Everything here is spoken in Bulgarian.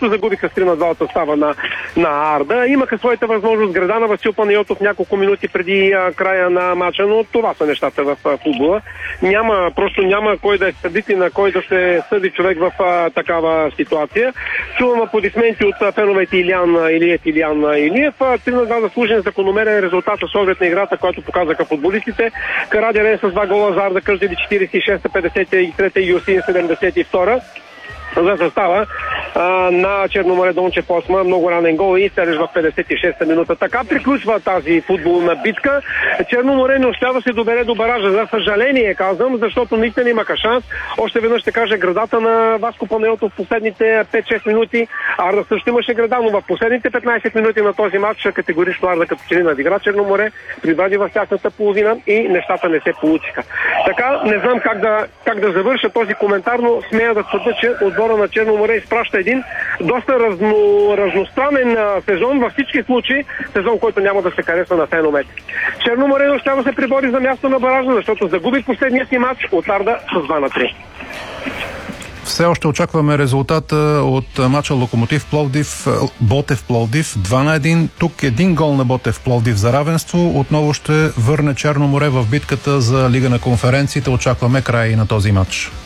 също загубиха с 3-2 от състава на Арда. Имаха своята възможност Градана, Васил Панайотов няколко минути преди края на матча, но това са нещата в футбола. Просто няма кой да е съдител, на кой да се съди човек в такава ситуация. Чувам аплодисменти от феновете Илиян Илиев. 3-2 заслужен закономерен резултат с оглед на играта, която показаха футболистите. Карадерен с 2 гола за Арда Кърджали 46-та, 53-та и Юсин 72-та. За състава на Черноморе Дончев 8, много ранен гол и Сереж в 56-та минута. Така приключва тази футболна битка. Черноморе не успя да се добере до баража. За съжаление казвам, защото наистина имаха шанс. Още веднъж ще кажа градата на Васко Панайотов в последните 5-6 минути. Арда също имаше града, но в последните 15 минути на този матч категорично Арда като че ли надигра Черноморе, прибади в тяхната половина и нещата не се получиха. Така, не знам как да завърша този коментар, но смея да твърдя, че отбора на Черноморе изпраща един доста разностранен сезон, във всички случаи сезон, който няма да се харесва на феновете. Черноморе не успя да се прибори за място на баража, защото загуби последния си матч от Арда с 2-3. Все още очакваме резултата от мача Локомотив Пловдив, Ботев Пловдив 2-1. Тук 1 гол на Ботев Пловдив за равенство. Отново ще върне Черноморе в битката за Лига на конференциите. Очакваме край на този матч.